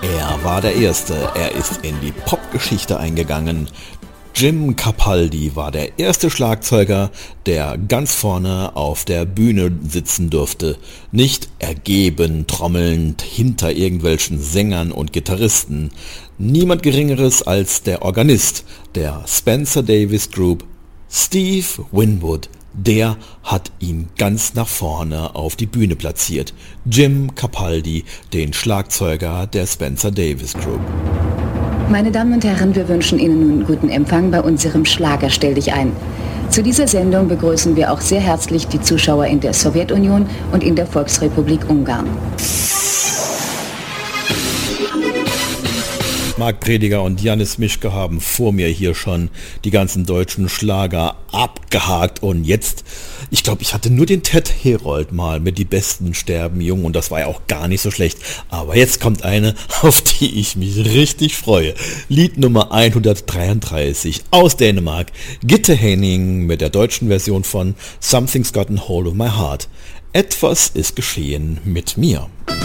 Er war der Erste, er ist in die Popgeschichte eingegangen. Jim Capaldi war der erste Schlagzeuger, der ganz vorne auf der Bühne sitzen durfte. Nicht ergeben, trommelnd hinter irgendwelchen Sängern und Gitarristen. Niemand Geringeres als der Organist der Spencer Davis Group, Steve Winwood. Der hat ihn ganz nach vorne auf die Bühne platziert. Jim Capaldi, den Schlagzeuger der Spencer Davis Group. Meine Damen und Herren, wir wünschen Ihnen nun guten Empfang bei unserem Schlager Stell dich ein. Zu dieser Sendung begrüßen wir auch sehr herzlich die Zuschauer in der Sowjetunion und in der Volksrepublik Ungarn. Marc Prediger und Janis Mischke haben vor mir hier schon die ganzen deutschen Schlager abgehakt und jetzt, ich glaube, ich hatte nur den Ted Herold mal mit Die Besten sterben jung und das war ja auch gar nicht so schlecht, aber jetzt kommt eine, auf die ich mich richtig freue. Lied Nummer 133 aus Dänemark, Gitte Henning mit der deutschen Version von Something's Gotten Hold of My Heart. Etwas ist geschehen mit mir.